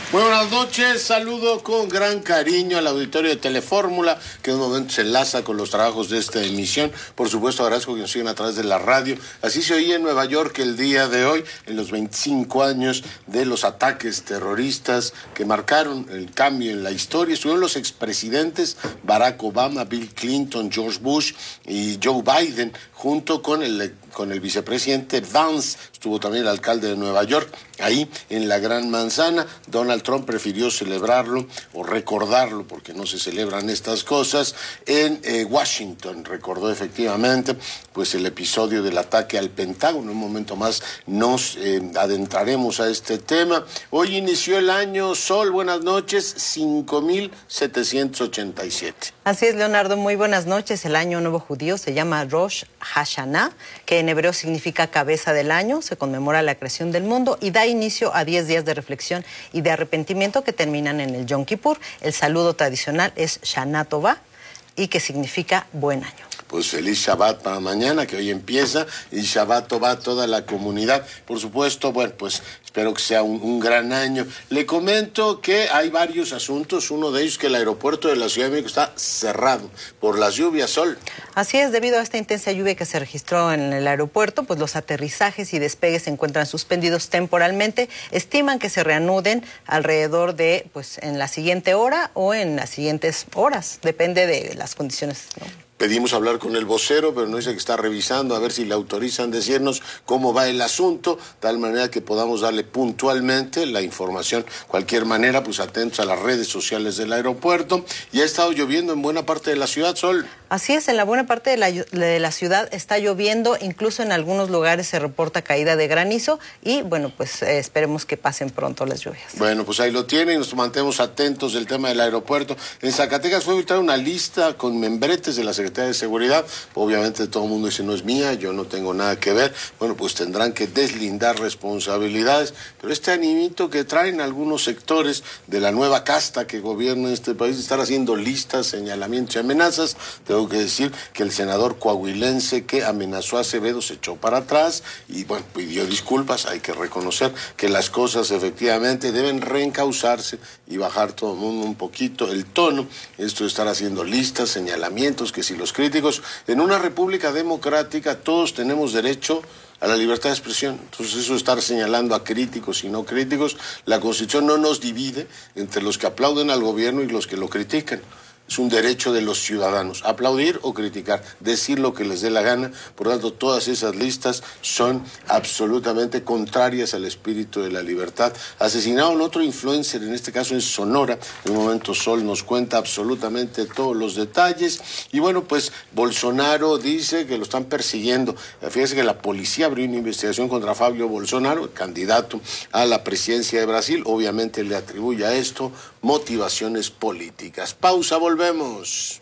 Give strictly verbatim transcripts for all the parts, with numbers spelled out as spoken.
Muy buenas noches, saludo con gran cariño al auditorio de Telefórmula, que en un momento se enlaza con los trabajos de esta emisión. Por supuesto, agradezco que nos sigan a través de la radio. Así se oía en Nueva York el día de hoy, en los veinticinco años de los ataques terroristas que marcaron el cambio en la historia. Estuvieron los expresidentes Barack Obama, Bill Clinton, George Bush y Joe Biden, junto con el, con el vicepresidente Vance. Estuvo también el alcalde de Nueva York, ahí en la Gran Manzana. Donald Trump prefirió celebrarlo o recordarlo, porque no se celebran estas cosas, en eh, Washington. Recordó efectivamente pues el episodio del ataque al Pentágono. En un momento más nos eh, adentraremos a este tema. Hoy inició el año, Sol, buenas noches, cinco mil setecientos ochenta y siete. Así es, Leonardo, muy buenas noches. El año nuevo judío se llama Rosh Hashanah, que en hebreo significa cabeza del año. Se conmemora la creación del mundo y da inicio a diez días de reflexión y de arrepentimiento que terminan en el Yom Kippur. El saludo tradicional es Shana Tova y que significa buen año. Pues feliz Shabbat para mañana, que hoy empieza, y Shabbat Tova a toda la comunidad. Por supuesto, bueno, pues espero que sea un, un gran año. Le comento que hay varios asuntos, uno de ellos que el aeropuerto de la Ciudad de México está cerrado por las lluvias, Sol. Así es, debido a esta intensa lluvia que se registró en el aeropuerto, pues los aterrizajes y despegues se encuentran suspendidos temporalmente. Estiman que se reanuden alrededor de, pues, en la siguiente hora o en las siguientes horas, depende de las condiciones, ¿no? Pedimos hablar con el vocero, pero no dice que está revisando a ver si le autorizan decirnos cómo va el asunto, tal manera que podamos darle puntualmente la información. Cualquier manera, pues atentos a las redes sociales del aeropuerto. Y ha estado lloviendo en buena parte de la ciudad, Sol. Así es, en la buena parte de la, de la ciudad está lloviendo, incluso en algunos lugares se reporta caída de granizo y bueno, pues eh, esperemos que pasen pronto las lluvias. Bueno, pues ahí lo tienen, nos mantenemos atentos del tema del aeropuerto. En Zacatecas fue filtrada una lista con membretes de la Secretaría de Seguridad. Obviamente todo el mundo dice no es mía, yo no tengo nada que ver. Bueno, pues tendrán que deslindar responsabilidades, pero este animito que traen algunos sectores de la nueva casta que gobierna este país, de estar haciendo listas, señalamientos y amenazas. Tengo que decir que el senador coahuilense que amenazó a Acevedo se echó para atrás y bueno, pidió disculpas. Hay que reconocer que las cosas efectivamente deben reencauzarse y bajar todo el mundo un poquito el tono. Esto de estar haciendo listas, señalamientos, que si los críticos, en una república democrática todos tenemos derecho a la libertad de expresión. Entonces eso de estar señalando a críticos y no críticos, la Constitución no nos divide entre los que aplauden al gobierno y los que lo critican. Es un derecho de los ciudadanos, aplaudir o criticar, decir lo que les dé la gana. Por lo tanto, todas esas listas son absolutamente contrarias al espíritu de la libertad. Asesinaron otro influencer, en este caso en Sonora. En un momento Sol nos cuenta absolutamente todos los detalles. Y bueno, pues Bolsonaro dice que lo están persiguiendo. Fíjese que la policía abrió una investigación contra Fabio Bolsonaro, el candidato a la presidencia de Brasil. Obviamente le atribuye a esto motivaciones políticas. Pausa, volvemos.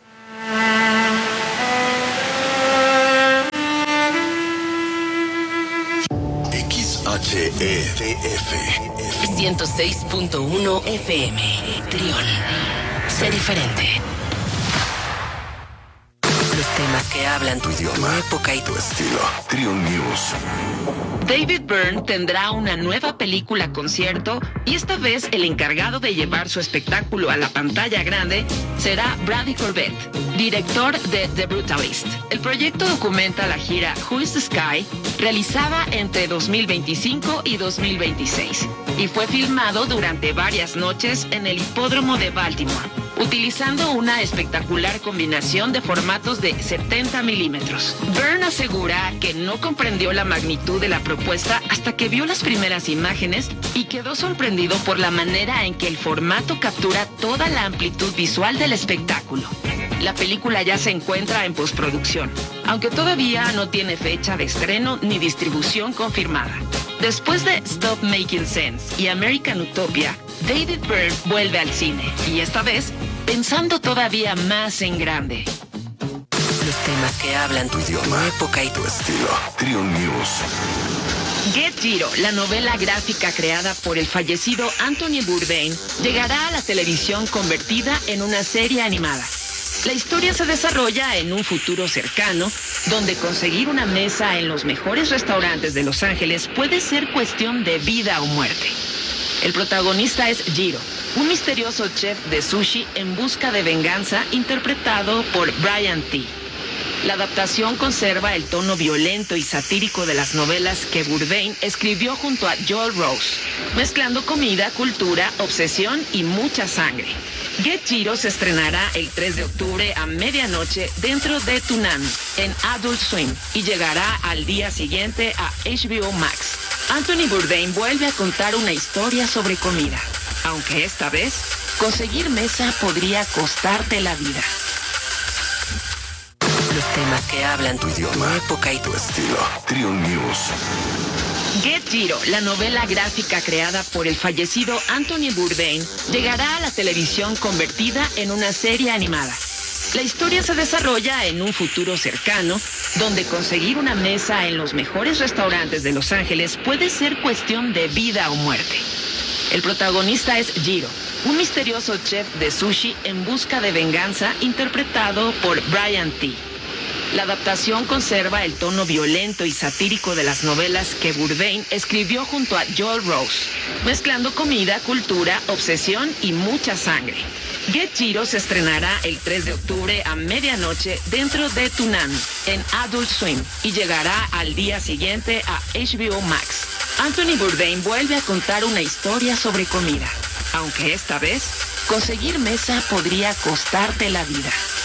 X H E D F ciento seis punto uno F M. Trión. Sé diferente. Los temas que hablan tu idioma, tu época y tu estilo. Trión News. David Byrne tendrá una nueva película concierto y esta vez el encargado de llevar su espectáculo a la pantalla grande será Brady Corbett, director de The Brutalist. El proyecto documenta la gira Who is the Sky, realizada entre dos mil veinticinco y dos mil veintiséis, y fue filmado durante varias noches en el hipódromo de Baltimore, utilizando una espectacular combinación de formatos de setenta milímetros. Byrne asegura que no comprendió la magnitud de la propuesta hasta que vio las primeras imágenes y quedó sorprendido por la manera en que el formato captura toda la amplitud visual del espectáculo. La película ya se encuentra en postproducción, aunque todavía no tiene fecha de estreno ni distribución confirmada. Después de Stop Making Sense y American Utopia, David Byrne vuelve al cine, y esta vez pensando todavía más en grande. Los temas que hablan tu idioma, tu época y tu estilo. Trión News. Get Giro, la novela gráfica creada por el fallecido Anthony Bourdain, llegará a la televisión convertida en una serie animada. La historia se desarrolla en un futuro cercano, donde conseguir una mesa en los mejores restaurantes de Los Ángeles puede ser cuestión de vida o muerte. El protagonista es Jiro, un misterioso chef de sushi en busca de venganza interpretado por Brian Tee. La adaptación conserva el tono violento y satírico de las novelas que Bourdain escribió junto a Joel Rose, mezclando comida, cultura, obsesión y mucha sangre. Get Jiro se estrenará el tres de octubre a medianoche dentro de Toonami en Adult Swim y llegará al día siguiente a H B O Max. Anthony Bourdain vuelve a contar una historia sobre comida, aunque esta vez conseguir mesa podría costarte la vida. Los temas que hablan tu idioma, tu época y tu estilo. Trion News. Get Jiro, la novela gráfica creada por el fallecido Anthony Bourdain, llegará a la televisión convertida en una serie animada. La historia se desarrolla en un futuro cercano, donde conseguir una mesa en los mejores restaurantes de Los Ángeles puede ser cuestión de vida o muerte. El protagonista es Jiro, un misterioso chef de sushi en busca de venganza interpretado por Brian Tee. La adaptación conserva el tono violento y satírico de las novelas que Bourdain escribió junto a Joel Rose, mezclando comida, cultura, obsesión y mucha sangre. Get Jiro se estrenará el tres de octubre a medianoche dentro de Toonami en Adult Swim y llegará al día siguiente a H B O Max. Anthony Bourdain vuelve a contar una historia sobre comida, aunque esta vez conseguir mesa podría costarte la vida.